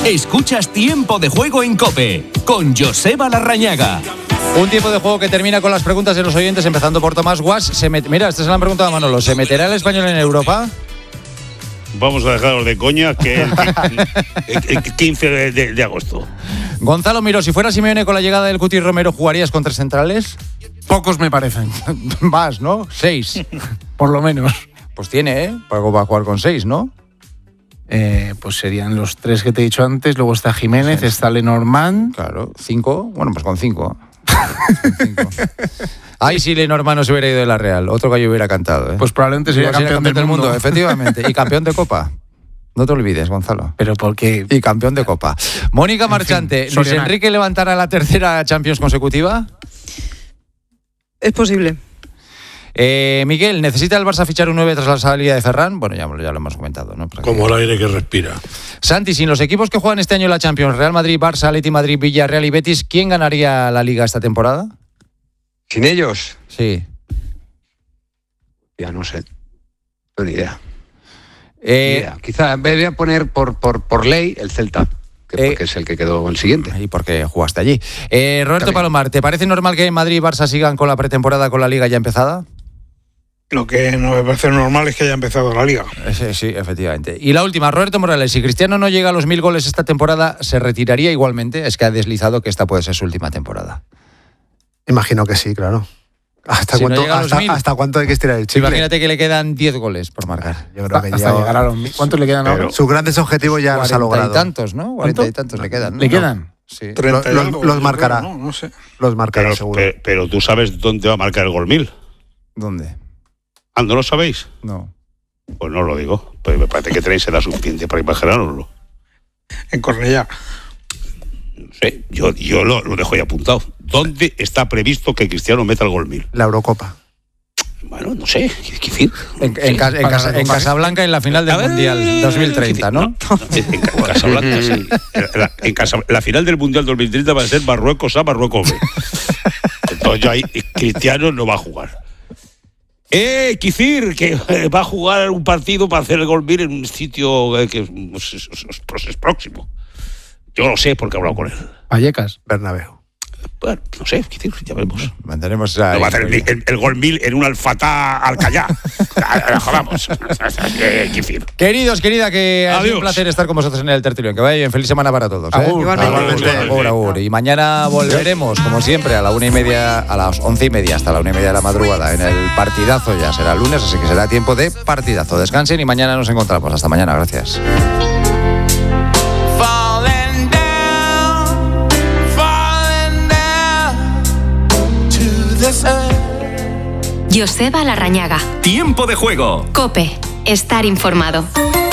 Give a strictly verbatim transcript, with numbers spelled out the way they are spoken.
Escuchas Tiempo de Juego en COPE con Joseba Larrañaga. Un tiempo de juego que termina con las preguntas de los oyentes, empezando por Tomás Guas. Se met... Mira, esta es la pregunta de Manolo. ¿Se meterá el Español en Europa? Vamos a dejarlos de coña, que el, el, el quince de, de, de agosto. Gonzalo Miró, si fuera Simeone con la llegada del Cuti Romero, ¿jugarías con tres centrales? Pocos me parecen. Más, ¿no? Seis. Por lo menos. Pues tiene, ¿eh? Para jugar con seis, ¿no? Eh, pues serían los tres que te he dicho antes. Luego está Jiménez, sí. Está Lenormand. Claro, cinco. Bueno, pues con cinco. con cinco. Ay, si Lenormand no se hubiera ido de la Real, otro gallo hubiera cantado, ¿eh? Pues probablemente sería campeón, campeón del, del mundo. mundo. Efectivamente. Y campeón de Copa. No te olvides, Gonzalo. Pero porque... Y campeón de Copa. Mónica Marchante, fin, ¿Luis Enrique levantará la tercera Champions consecutiva? Es posible. Eh, Miguel, ¿necesita el Barça fichar un nueve tras la salida de Ferran? Bueno, ya, ya lo hemos comentado, ¿no? Como el aire que respira. Santi, sin los equipos que juegan este año la Champions, Real Madrid, Barça, Atleti Madrid, Villarreal y Betis, ¿quién ganaría la Liga esta temporada? ¿Sin ellos? Sí. Ya no sé. No ni idea. Eh, ni idea. Quizá voy a poner por, por, por ley el Celta, que, eh, porque es el que quedó el siguiente. Y porque jugaste allí. Eh, Roberto También. Palomar, ¿te parece normal que Madrid y Barça sigan con la pretemporada con la Liga ya empezada? Lo que no me parece normal es que haya empezado la Liga. Sí, sí, efectivamente. Y la última, Roberto Morales, si Cristiano no llega a los mil goles esta temporada, ¿se retiraría igualmente? Es que ha deslizado que esta puede ser su última temporada. Imagino que sí, claro. ¿Hasta, si cuánto, no hasta, ¿Hasta cuánto hay que estirar el chicle? Imagínate que le quedan diez goles por marcar. Yo creo que hasta ya... llegar a los mil. ¿Cuántos le quedan ahora? Sus grandes objetivos ya los ha logrado. Cuarenta y tantos, ¿no? Cuarenta y tantos le quedan. ¿no? ¿Le quedan? Sí. Los, los, los marcará. No, no sé. Los marcará, pero, seguro. Pero, pero tú sabes dónde va a marcar el gol mil. ¿Dónde? Ah, ¿no lo sabéis? No. Pues no lo digo. Pues me parece que tenéis edad suficiente para imaginároslo. En Cornellá. No sé, yo, yo lo, lo dejo ahí apuntado. ¿Dónde está previsto que Cristiano meta el gol mil? La Eurocopa. Bueno, no sé, ¿qué decir? En, en, Cas, en, Casa, en Casablanca en la final del Mundial dos mil treinta, ¿no? no, no en, en Casablanca, sí. La, en Casa, la final del Mundial dos mil treinta va a ser Marruecos A, Marruecos B. Entonces ya ahí Cristiano no va a jugar. Eh, Kicir, que va a jugar un partido para hacer el gol mil en un sitio que pues, es, es, es próximo. Yo lo sé porque he hablado con él. Vallecas. Bernabéu. Bueno, no sé, ya veremos. Mantenemos a no va a hacer el, el, el gol mil en un Al-Fatah Al-Callá. Jodamos. Queridos, querida, que ha Adiós. sido un placer estar con vosotros en el tertulión. Que vaya bien, feliz semana para todos. ¿eh? Agur, agur, agur, agur. Y mañana volveremos, como siempre, a la una y media, a las once y media, hasta la una y media de la madrugada, en el partidazo. Ya será lunes, así que será tiempo de partidazo. Descansen y mañana nos encontramos. Hasta mañana, gracias. Joseba Larrañaga. Tiempo de juego. COPE. Estar informado.